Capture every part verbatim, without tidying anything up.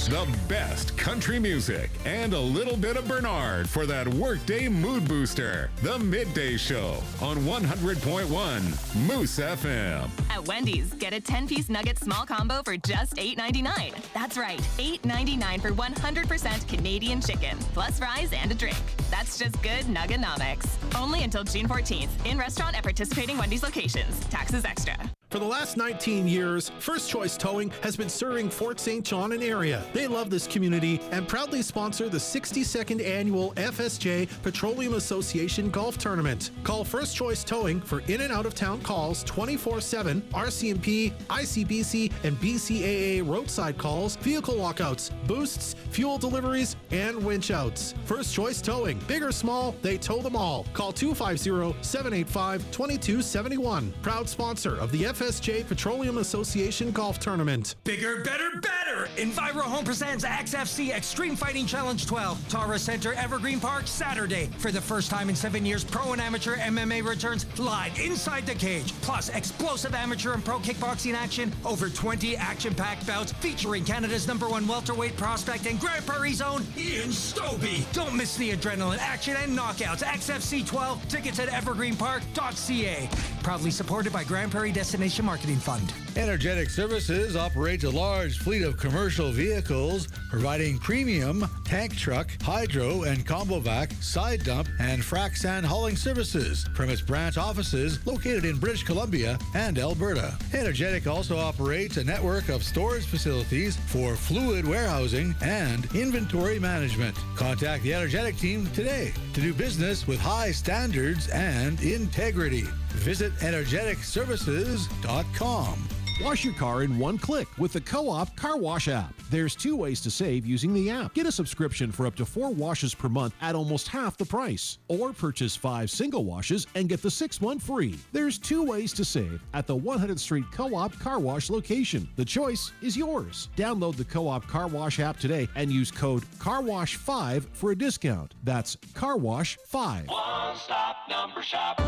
The best country music and a little bit of Bernard for that workday mood booster. The Midday Show on one hundred point one Moose F M. At Wendy's, get a ten-piece nugget small combo for just eight ninety-nine. That's right, eight ninety-nine for one hundred percent Canadian chicken, plus fries and a drink. That's just good Nuggenomics. Only until June fourteenth. In restaurant at participating Wendy's locations. Taxes extra. For the last nineteen years, First Choice Towing has been serving Fort Saint John and area. They love this community and proudly sponsor the sixty-second annual F S J Petroleum Association Golf Tournament. Call First Choice Towing for in and out of town calls twenty-four seven, R C M P, I C B C, and B C A A roadside calls, vehicle walkouts, boosts, fuel deliveries, and winch outs. First Choice Towing. Big or small, they tow them all. Call two five zero, seven eight five, two two seven one. Proud sponsor of the F S J Petroleum Association Golf Tournament. Bigger, better, better! Enviro Home presents X F C Extreme Fighting Challenge twelve, Taurus Center, Evergreen Park, Saturday. For the first time in seven years, pro and amateur M M A returns live inside the cage. Plus, explosive amateur and pro kickboxing action. Over twenty action-packed bouts featuring Canada's number one welterweight prospect and Grand Prairie's own Ian Stobie. Don't miss the adrenaline, action, and knockouts. X F C twelve, tickets at evergreen park dot c a. Proudly supported by Grand Prairie Destination Marketing Fund. Energetic Services operates a large fleet of commercial vehicles, providing premium tank truck, hydro, and combo vac, side dump, and frac sand hauling services from its branch offices located in British Columbia and Alberta. Energetic also operates a network of storage facilities for fluid warehousing and inventory management. Contact the Energetic team today to do business with high standards and integrity. Visit energetic services dot com. Wash your car in one click with the Co-op Car Wash app. There's two ways to save using the app. Get a subscription for up to four washes per month at almost half the price. Or purchase five single washes and get the sixth one free. There's two ways to save at the one hundredth Street Co-op Car Wash location. The choice is yours. Download the Co-op Car Wash app today and use code car wash five for a discount. That's car wash five. One stop number shop.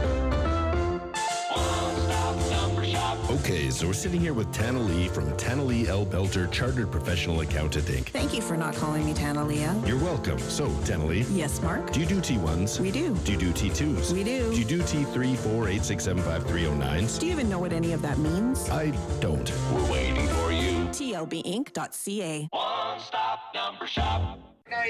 One stop number shop. Okay, so we're sitting here with Tana Lee from Tana Lee L. Belter Chartered Professional Accountant, Incorporated. Thank you for not calling me Tana Leah. You're welcome. So, Tana Lee. Yes, Mark? Do you do T ones? We do. Do you do T twos? We do. Do you do T three, four, eight, six, seven, five, three, oh, nines? Do you even know what any of that means? I don't. We're waiting for you. T L B inc dot c a. One stop number shop.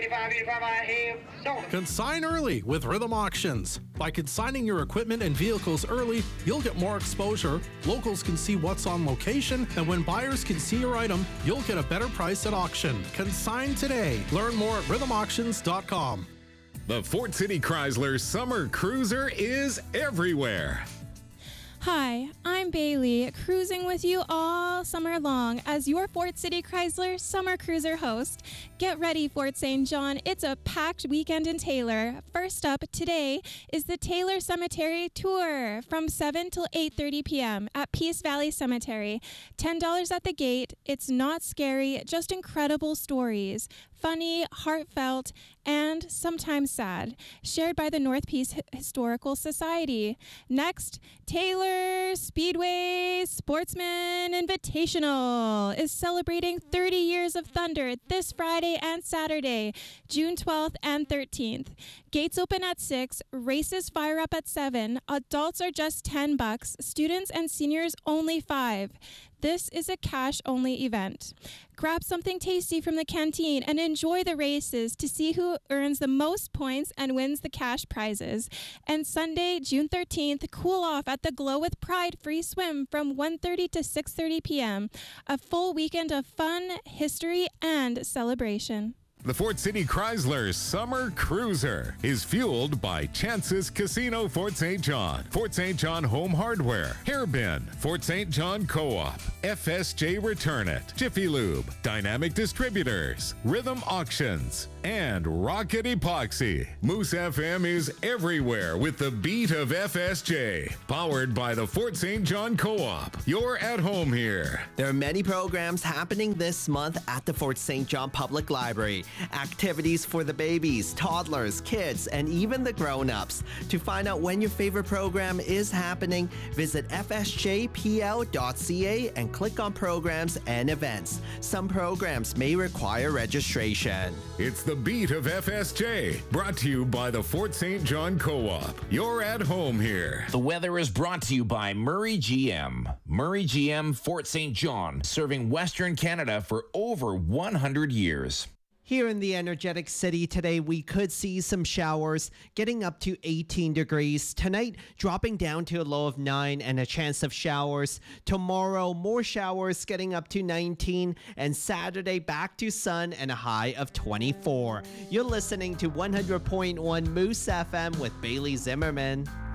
Consign early with Rhythm Auctions. By consigning your equipment and vehicles early, you'll get more exposure, locals can see what's on location, and when buyers can see your item, you'll get a better price at auction. Consign today. Learn more at rhythm auctions dot com. The Fort City Chrysler Summer Cruiser is everywhere. Hi, I'm Bailey, cruising with you all summer long as your Fort City Chrysler Summer Cruiser host. Get ready, Fort Saint John. It's a packed weekend in Taylor. First up today is the Taylor Cemetery Tour from seven till eight thirty p.m. at Peace Valley Cemetery. ten dollars at the gate. It's not scary, just incredible stories. Funny, heartfelt, and sometimes sad, shared by the North Peace Historical Society. Next, Taylor Speedway Sportsman Invitational is celebrating thirty years of Thunder this Friday and Saturday, June twelfth and thirteenth. Gates open at six, races fire up at seven, adults are just ten bucks, students and seniors only five. This is a cash-only event. Grab something tasty from the canteen and enjoy the races to see who earns the most points and wins the cash prizes. And Sunday, June thirteenth, cool off at the Glow with Pride free swim from one thirty to six thirty p.m. A full weekend of fun, history, and celebration. The Fort City Chrysler Summer Cruiser is fueled by Chances Casino Fort Saint John, Fort Saint John Home Hardware, Hairbin, Fort Saint John Co-op, F S J Return It, Jiffy Lube, Dynamic Distributors, Rhythm Auctions, and Rocket Epoxy. Moose F M is everywhere with the beat of F S J, powered by the Fort Saint John Co-op. You're at home here. There are many programs happening this month at the Fort Saint John Public Library. Activities for the babies, toddlers, kids, and even the grown-ups. To find out when your favorite program is happening, visit f s j p l dot c a and click on programs and events. Some programs may require registration. It's the beat of F S J, brought to you by the Fort Saint John Co-op. You're at home here. The weather is brought to you by Murray G M. Murray G M, Fort Saint John, serving Western Canada for over one hundred years. Here in the energetic city today, we could see some showers getting up to eighteen degrees. Tonight, dropping down to a low of nine and a chance of showers. Tomorrow, more showers getting up to nineteen. And Saturday, back to sun and a high of twenty-four. You're listening to one hundred point one Moose F M with Bailey Zimmerman.